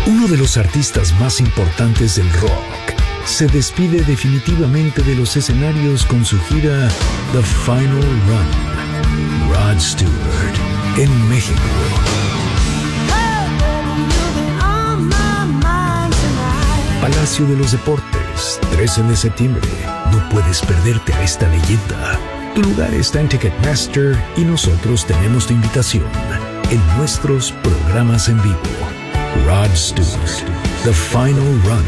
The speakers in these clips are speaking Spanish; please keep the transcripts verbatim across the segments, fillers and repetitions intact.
Uno de los artistas más importantes del rock se despide definitivamente de los escenarios con su gira The Final Run. Rod Stewart, en México. Palacio de los Deportes, trece de septiembre. No puedes perderte a esta leyenda. Tu lugar está en Ticketmaster y nosotros tenemos tu invitación en nuestros programas en vivo. Rod Stewart, The Final Run.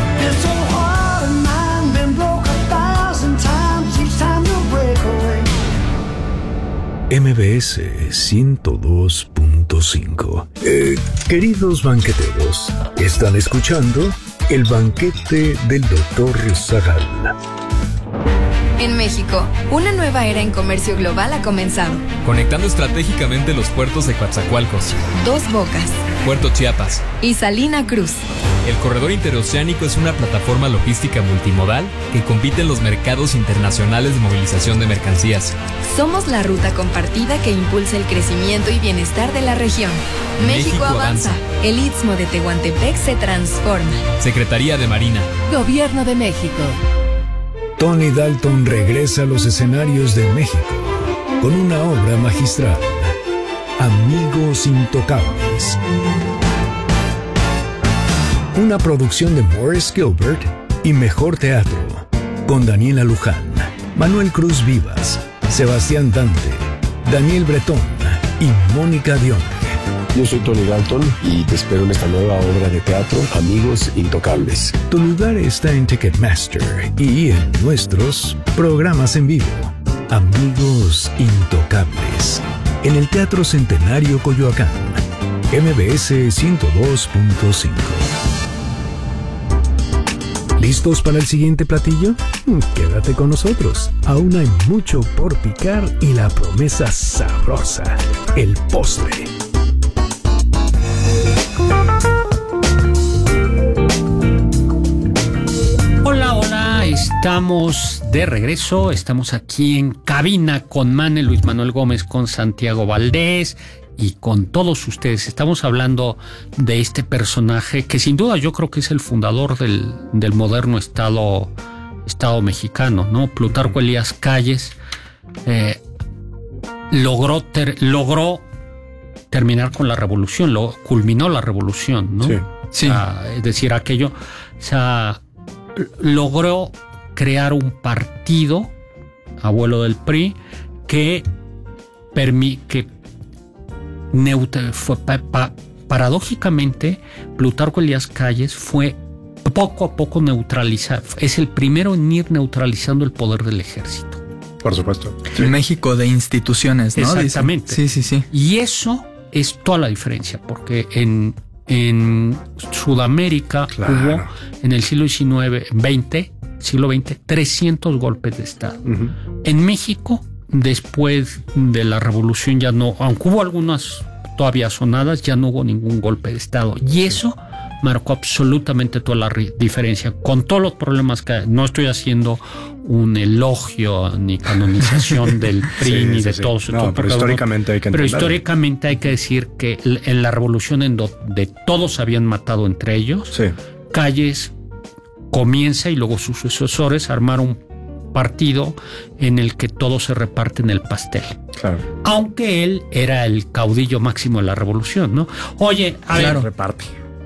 M B S ciento dos punto cinco. Eh, queridos banqueteros, están escuchando El Banquete del doctor Zagal. En México, una nueva era en comercio global ha comenzado. Conectando estratégicamente los puertos de Coatzacoalcos, Dos Bocas, Puerto Chiapas y Salina Cruz. El corredor interoceánico es una plataforma logística multimodal que compite en los mercados internacionales de movilización de mercancías. Somos la ruta compartida que impulsa el crecimiento y bienestar de la región. México, México avanza. avanza. El Istmo de Tehuantepec se transforma. Secretaría de Marina. Gobierno de México. Tony Dalton regresa a los escenarios de México con una obra magistral, Amigos Intocables. Una producción de Morris Gilbert y Mejor Teatro, con Daniela Luján, Manuel Cruz Vivas, Sebastián Dante, Daniel Bretón y Mónica Dione. Yo soy Tony Dalton y te espero en esta nueva obra de teatro, Amigos Intocables. Tu lugar está en Ticketmaster y en nuestros programas en vivo. Amigos Intocables, en el Teatro Centenario Coyoacán, M B S ciento dos punto cinco. ¿Listos para el siguiente platillo? Quédate con nosotros. Aún hay mucho por picar y la promesa sabrosa, el postre. Hola, hola, estamos de regreso, estamos aquí en cabina con Mane, Luis Manuel Gómez, con Santiago Valdés y con todos ustedes. Estamos hablando de este personaje que sin duda yo creo que es el fundador del, del moderno Estado, Estado mexicano, ¿no? Plutarco Elías Calles eh, logró, ter, logró terminar con la revolución, lo culminó la revolución, ¿no? Sí, sí. O sea, es decir, aquello, o sea, logró crear un partido, abuelo del P R I, que, permi, que neutra, fue, pa, pa, paradójicamente, Plutarco Elías Calles fue poco a poco neutralizar, es el primero en ir neutralizando el poder del ejército. Por supuesto. Sí. México de instituciones, ¿no? Exactamente. Dicen. Sí, sí, sí. Y eso es toda la diferencia, porque en, en Sudamérica claro. hubo en el siglo diecinueve, veinte, siglo veinte, trescientos golpes de Estado. Uh-huh. En México, después de la revolución ya no, aunque hubo algunas todavía sonadas, ya no hubo ningún golpe de Estado. Y eso marcó absolutamente toda la diferencia, con todos los problemas que no estoy haciendo un elogio ni canonización del P R I sí, ni sí, de sí. todos no, pero históricamente hay que pero históricamente hay que decir que en la revolución en donde todos habían matado entre ellos, sí. Calles comienza y luego sus sucesores armaron un partido en el que todos se reparten el pastel. Claro. Aunque él era el caudillo máximo de la revolución, ¿no? Oye, a claro. ver, reparte.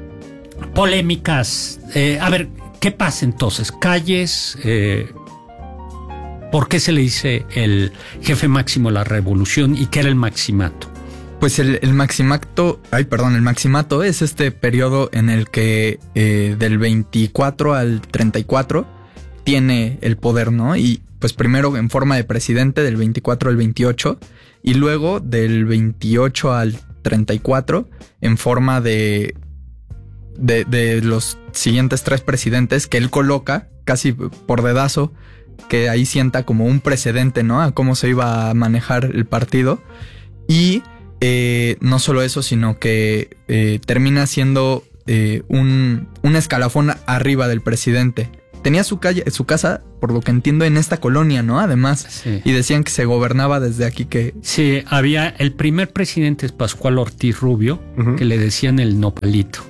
Polémicas. Eh, a ver, ¿qué pasa entonces? Calles, eh, ¿por qué se le dice el jefe máximo de la revolución y qué era el maximato? Pues el, el maximato, ay, perdón, el maximato es este periodo en el que eh, del veinticuatro al treinta y cuatro tiene el poder, ¿no? Y pues primero en forma de presidente del veinticuatro al veintiocho y luego del veintiocho al treinta y cuatro en forma de, de, de los siguientes tres presidentes que él coloca casi por dedazo, que ahí sienta como un precedente, ¿no? A cómo se iba a manejar el partido. Y eh, no solo eso, sino que eh, termina siendo eh, un, un escalafón arriba del presidente. tenía su calle, su casa, por lo que entiendo, en esta colonia, ¿no? Además, Sí. y decían que se gobernaba desde aquí, que Sí, había el primer presidente es Pascual Ortiz Rubio, Ujú. que le decían el nopalito.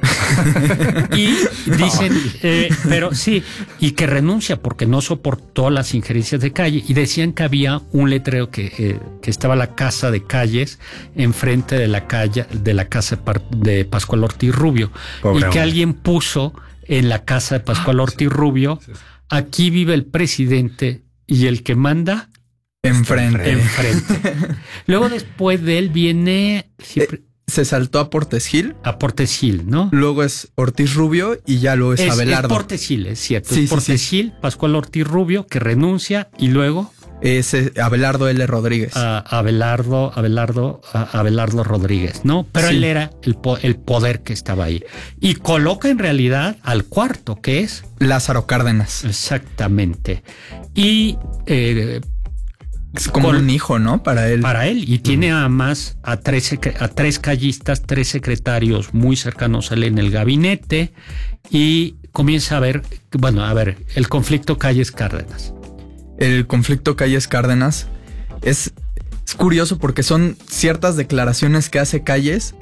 Y dicen, eh, pero sí, y que renuncia porque no soportó las injerencias de Calle. Y decían que había un letrero que, eh, que estaba la casa de Calles enfrente de la calle, de la casa de, Par- de Pascual Ortiz Rubio. Pobre y que hombre. alguien puso en la casa de Pascual Ortiz Rubio, aquí vive el presidente y el que manda enfrente. enfrente. Luego después de él viene siempre Se saltó a Portes Gil, a Portes Gil, ¿no? luego es Ortiz Rubio y ya luego es, Es, es Abelardo. Portes Gil, es cierto. Sí, es sí, Portes sí. Gil, Pascual Ortiz Rubio, que renuncia, y luego Es eh, Abelardo L. Rodríguez. a Abelardo, Abelardo, a Abelardo Rodríguez, ¿no? Pero Sí. él era el, po- el poder que estaba ahí. Y coloca en realidad al cuarto, que es Lázaro Cárdenas. exactamente. Y eh, Es como Col- un hijo, ¿no? Para él. para él, y tiene además a tres, secre- a tres callistas, tres secretarios muy cercanos a él en el gabinete, y comienza a ver, bueno, a ver, el conflicto Calles Cárdenas. El conflicto Calles Cárdenas es, es curioso porque son ciertas declaraciones que hace Calles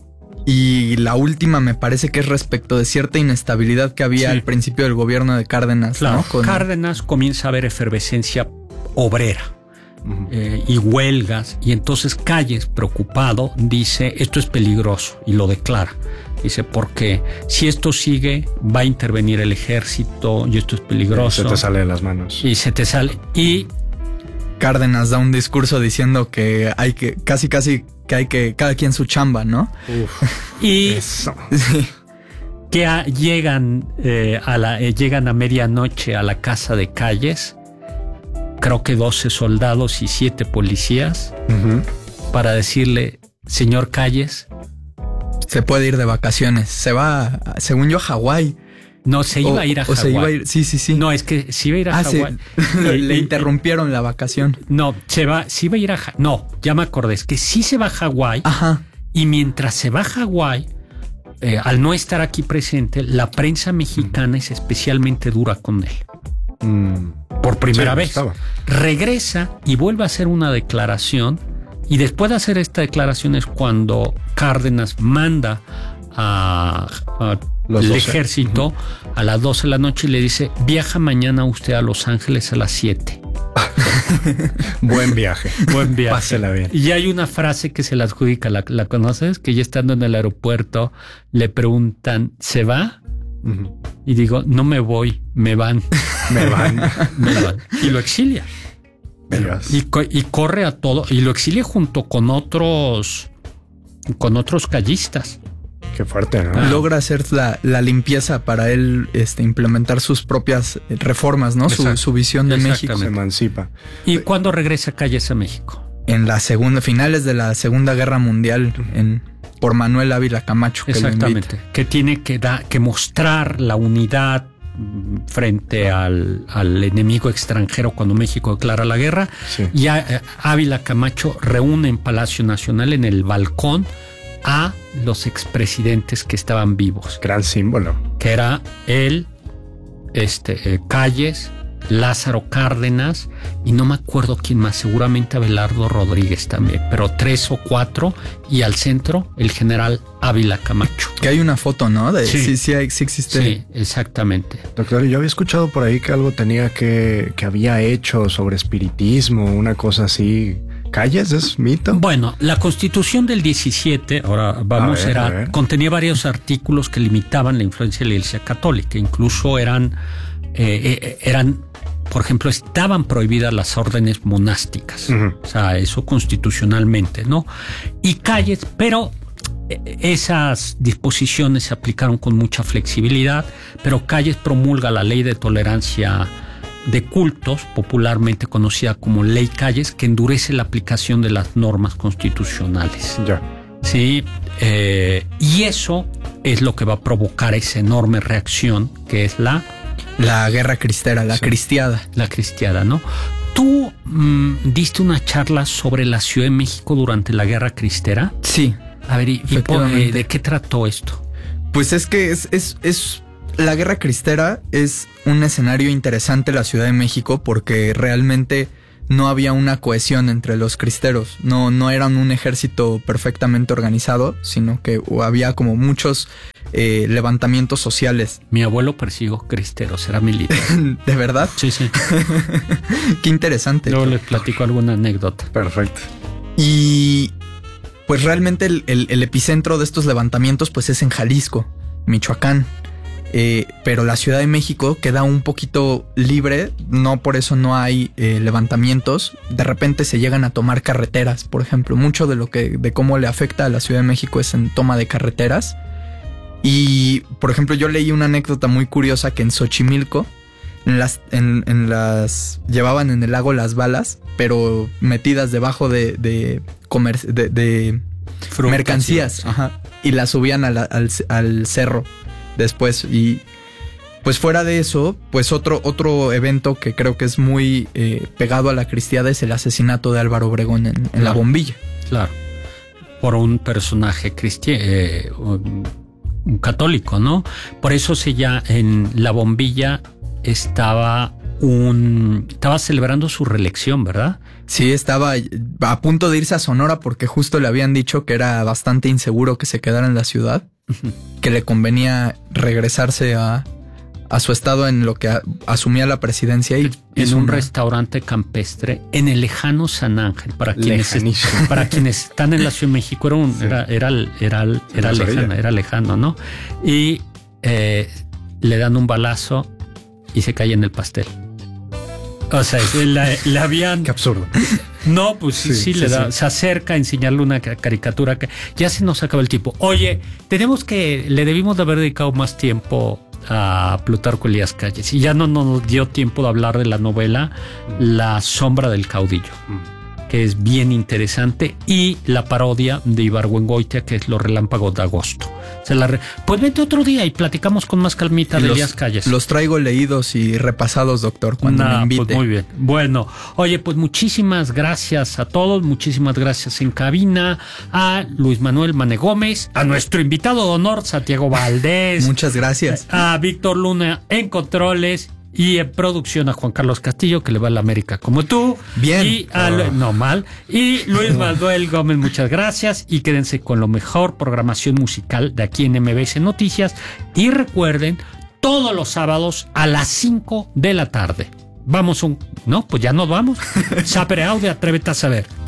y la última me parece que es respecto de cierta inestabilidad que había Sí. al principio del gobierno de Cárdenas, Claro, ¿no? Con- Cárdenas comienza a ver efervescencia obrera. Eh, y huelgas, y entonces Calles, preocupado, dice esto es peligroso, y lo declara. Dice, porque si esto sigue va a intervenir el ejército y esto es peligroso. Se te sale de las manos. Y se te sale. Y Cárdenas da un discurso diciendo que hay que, casi casi que hay que, cada quien su chamba, ¿no? y Eso. Sí. que a- llegan eh, a la eh, llegan a medianoche a la casa de Calles, creo que doce soldados y siete policías, Ujú. para decirle, señor Calles, Se puede ir de vacaciones. Se va, según yo, a Hawái. no se iba O- a ir a o Hawái. se iba a ir, sí, sí, sí. No, es que se iba a ir a Ah, sí. Hawái. le, Y- le y- interrumpieron la vacación. No, se va, se iba a ir a Ja- no, ya me acordé, es que sí se va a Hawái, Ajá. y mientras se va a Hawái, eh, al no estar aquí presente, la prensa mexicana es especialmente dura con él. Mm. Por primera Sí, vez. estaba. Regresa y vuelve a hacer una declaración, y después de hacer esta declaración es cuando Cárdenas manda a, a Los el doce. ejército a las doce de la noche y le dice, viaja mañana usted a Los Ángeles a las siete. Buen viaje. Buen viaje. Pásela bien. Y hay una frase que se la adjudica, ¿la, la conoces? Que ya estando en el aeropuerto le preguntan, ¿se va? Ujú. Y digo, no me voy, me van, Me van. me van. Y lo exilia. Dios. Y, co- y corre a todo, y lo exilia junto con otros, con otros callistas. Qué fuerte, ¿no? Ah. Logra hacer la, la limpieza para él este, implementar sus propias reformas, ¿no? Su, Exacto. su visión de México. Se Exactamente. emancipa. ¿Y cuándo regresa Calles a México? En la segunda, finales de la Segunda Guerra Mundial, en, por Manuel Ávila Camacho. Que lo Exactamente. Que tiene que, da, que mostrar la unidad mm, frente al, al enemigo extranjero cuando México declara la guerra. Sí. Y a- eh, Ávila Camacho reúne en Palacio Nacional, en el balcón, a los expresidentes que estaban vivos, Gran símbolo. que era él, este, eh, Calles, Lázaro Cárdenas, y no me acuerdo quién más, seguramente Abelardo Rodríguez también, pero tres o cuatro, y al centro el general Ávila Camacho. Que hay una foto, ¿no? De, Sí. sí, sí, hay- sí existe. Sí, exactamente. Doctor, yo había escuchado por ahí que algo tenía que, que había hecho sobre espiritismo, una cosa así. ¿Calles es mito? Bueno, la Constitución del diecisiete, ahora vamos A ver, era, a ver. contenía varios artículos que limitaban la influencia de la Iglesia Católica, incluso eran, eh, eh, eran, por ejemplo, estaban prohibidas las órdenes monásticas, Ujú. o sea, eso constitucionalmente, ¿no? Y Calles, pero eh, esas disposiciones se aplicaron con mucha flexibilidad, pero Calles promulga la ley de tolerancia de cultos, popularmente conocida como Ley Calles, que endurece la aplicación de las normas constitucionales. Ya. Sí, eh, y eso es lo que va a provocar esa enorme reacción que es la, La guerra cristera, la Sí. cristiada. la cristiana, ¿no? Tú mm, diste una charla sobre la Ciudad de México durante la Guerra Cristera. Sí. A ver, ¿y, y por- Efectivamente. eh, de qué trató esto? Pues es que es, es, es la Guerra Cristera es un escenario interesante en la Ciudad de México porque realmente no había una cohesión entre los cristeros. No, no eran un ejército perfectamente organizado, sino que había como muchos eh, levantamientos sociales. Mi abuelo persiguió cristeros, era militar. ¿De verdad? Sí, sí. Qué interesante. Luego les platico alguna anécdota. Perfecto. Y pues realmente el, el, el epicentro de estos levantamientos pues es en Jalisco, Michoacán. Eh, pero la Ciudad de México queda un poquito libre, no por eso no hay eh, levantamientos. De repente se llegan a tomar carreteras, por ejemplo. Mucho de lo que, de cómo le afecta a la Ciudad de México es en toma de carreteras. Y, por ejemplo, yo leí una anécdota muy curiosa que en Xochimilco, en las, en, en las, llevaban en el lago las balas, pero metidas debajo de, de, comer, de, de mercancías, sí. Ajá, y las subían a la, al, al cerro después. Y pues fuera de eso, pues otro, otro evento que creo que es muy eh, pegado a la cristiada es el asesinato de Álvaro Obregón en, en claro, La Bombilla. Claro, por un personaje cristiano, eh, un, un católico, ¿no? Por eso se ya en La Bombilla estaba un estaba celebrando su reelección, ¿verdad? Sí, estaba a punto de irse a Sonora porque justo le habían dicho que era bastante inseguro que se quedara en la ciudad, uh-huh, que le convenía regresarse a, a su estado en lo que a, asumía la presidencia. Y en un una... restaurante campestre en el lejano San Ángel. Para quienes, est- para quienes están en la Ciudad de México, era, un, sí. era, era, era, era, era, lejano, era lejano, ¿no? Y eh, le dan un balazo y se cae en el pastel. O sea, le, le habían... Qué absurdo. No, pues sí, sí, sí le da, sí. Se acerca a enseñarle una caricatura que ya se nos acaba el tiempo. Oye, tenemos que, le debimos de haber dedicado más tiempo a Plutarco Elías Calles y ya no nos dio tiempo de hablar de la novela La sombra del caudillo, que es bien interesante, y la parodia de Ibargüengoitia, que es Los relámpagos de agosto. Se la re... Pues vente otro día y platicamos con más calmita de Elías Calles. Los traigo leídos y repasados, doctor, cuando nah, me invite. Pues muy bien. Bueno, oye, pues muchísimas gracias a todos, muchísimas gracias en cabina, a Luis Manuel Mane Gómez, a nuestro invitado de honor, Santiago Valdés. Muchas gracias. A Víctor Luna en controles. Y en producción a Juan Carlos Castillo, que le va a la América como tú. Bien. Y a, oh. No mal. Y Luis Manuel Gómez, muchas gracias. Y quédense con lo mejor programación musical de aquí en M B S Noticias. Y recuerden, todos los sábados a las cinco de la tarde. Vamos un... No, pues ya nos vamos. Sapere aude, atrévete a saber.